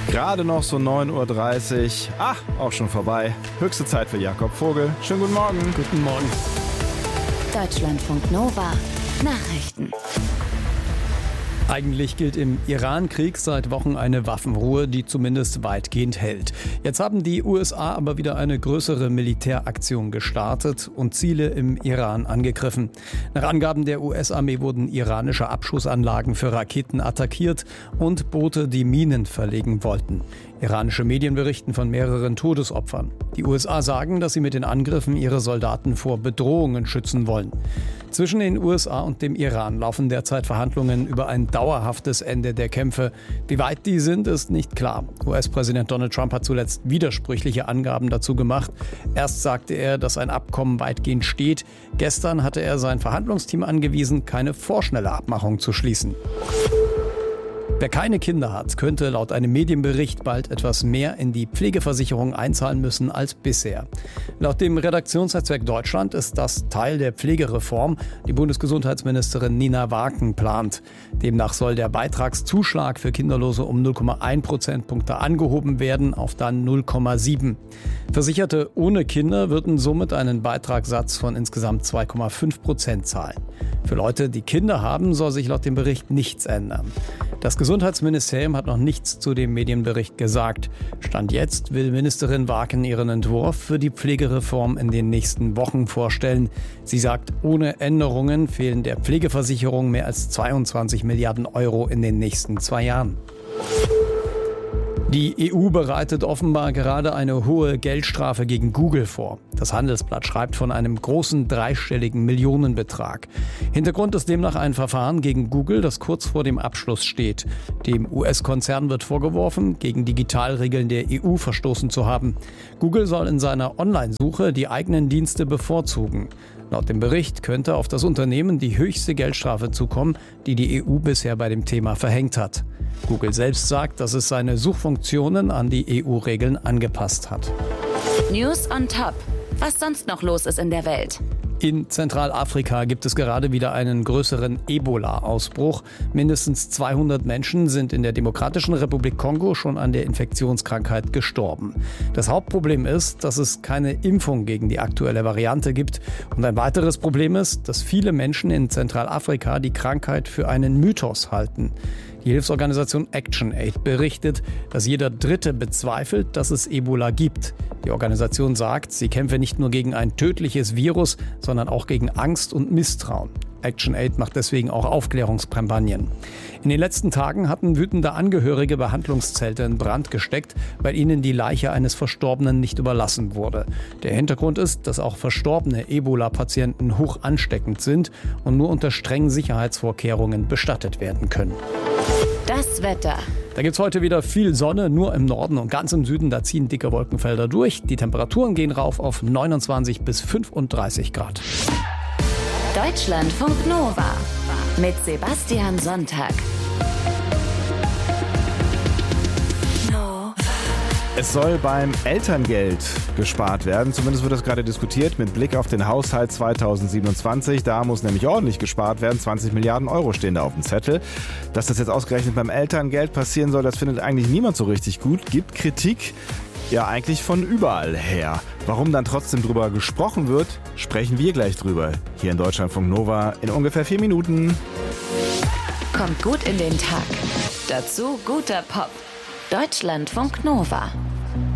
Gerade noch so 9:30 Uhr. Auch schon vorbei. Höchste Zeit für Jakob Vogel. Schönen guten Morgen. Guten Morgen. Deutschlandfunk Nova. Nachrichten. Eigentlich gilt im Iran-Krieg seit Wochen eine Waffenruhe, die zumindest weitgehend hält. Jetzt haben die USA aber wieder eine größere Militäraktion gestartet und Ziele im Iran angegriffen. Nach Angaben der US-Armee wurden iranische Abschussanlagen für Raketen attackiert und Boote, die Minen verlegen wollten. Iranische Medien berichten von mehreren Todesopfern. Die USA sagen, dass sie mit den Angriffen ihre Soldaten vor Bedrohungen schützen wollen. Zwischen den USA und dem Iran laufen derzeit Verhandlungen über ein dauerhaftes Ende der Kämpfe. Wie weit die sind, ist nicht klar. US-Präsident Donald Trump hat zuletzt widersprüchliche Angaben dazu gemacht. Erst sagte er, dass ein Abkommen weitgehend steht. Gestern hatte er sein Verhandlungsteam angewiesen, keine vorschnelle Abmachung zu schließen. Wer keine Kinder hat, könnte laut einem Medienbericht bald etwas mehr in die Pflegeversicherung einzahlen müssen als bisher. Laut dem Redaktionsnetzwerk Deutschland ist das Teil der Pflegereform, die Bundesgesundheitsministerin Nina Waken plant. Demnach soll der Beitragszuschlag für Kinderlose um 0,1 Prozentpunkte angehoben werden auf dann 0,7. Versicherte ohne Kinder würden somit einen Beitragssatz von insgesamt 2,5% zahlen. Für Leute, die Kinder haben, soll sich laut dem Bericht nichts ändern. Das Gesundheitsministerium hat noch nichts zu dem Medienbericht gesagt. Stand jetzt will Ministerin Waken ihren Entwurf für die Pflegereform in den nächsten Wochen vorstellen. Sie sagt, ohne Änderungen fehlen der Pflegeversicherung mehr als 22 Milliarden Euro in den nächsten 2 Jahren. Die EU bereitet offenbar gerade eine hohe Geldstrafe gegen Google vor. Das Handelsblatt schreibt von einem großen dreistelligen Millionenbetrag. Hintergrund ist demnach ein Verfahren gegen Google, das kurz vor dem Abschluss steht. Dem US-Konzern wird vorgeworfen, gegen Digitalregeln der EU verstoßen zu haben. Google soll in seiner Online-Suche die eigenen Dienste bevorzugen. Laut dem Bericht könnte auf das Unternehmen die höchste Geldstrafe zukommen, die die EU bisher bei dem Thema verhängt hat. Google selbst sagt, dass es seine Suchfunktionen an die EU-Regeln angepasst hat. News on top. Was sonst noch los ist in der Welt? In Zentralafrika gibt es gerade wieder einen größeren Ebola-Ausbruch. Mindestens 200 Menschen sind in der Demokratischen Republik Kongo schon an der Infektionskrankheit gestorben. Das Hauptproblem ist, dass es keine Impfung gegen die aktuelle Variante gibt. Und ein weiteres Problem ist, dass viele Menschen in Zentralafrika die Krankheit für einen Mythos halten. Die Hilfsorganisation ActionAid berichtet, dass jeder Dritte bezweifelt, dass es Ebola gibt. Die Organisation sagt, sie kämpfe nicht nur gegen ein tödliches Virus, sondern auch gegen Angst und Misstrauen. ActionAid macht deswegen auch Aufklärungskampagnen. In den letzten Tagen hatten wütende Angehörige Behandlungszelte in Brand gesteckt, weil ihnen die Leiche eines Verstorbenen nicht überlassen wurde. Der Hintergrund ist, dass auch verstorbene Ebola-Patienten hoch ansteckend sind und nur unter strengen Sicherheitsvorkehrungen bestattet werden können. Das Wetter. Da gibt's heute wieder viel Sonne, nur im Norden und ganz im Süden, da ziehen dicke Wolkenfelder durch. Die Temperaturen gehen rauf auf 29 bis 35 Grad. Deutschlandfunk Nova mit Sebastian Sonntag. Es soll beim Elterngeld gespart werden. Zumindest wird das gerade diskutiert mit Blick auf den Haushalt 2027. Da muss nämlich ordentlich gespart werden. 20 Milliarden Euro stehen da auf dem Zettel. Dass das jetzt ausgerechnet beim Elterngeld passieren soll, das findet eigentlich niemand so richtig gut. Gibt Kritik ja eigentlich von überall her. Warum dann trotzdem drüber gesprochen wird, sprechen wir gleich drüber. Hier in Deutschlandfunk Nova in ungefähr 4 Minuten. Kommt gut in den Tag. Dazu guter Pop. Deutschlandfunk Nova.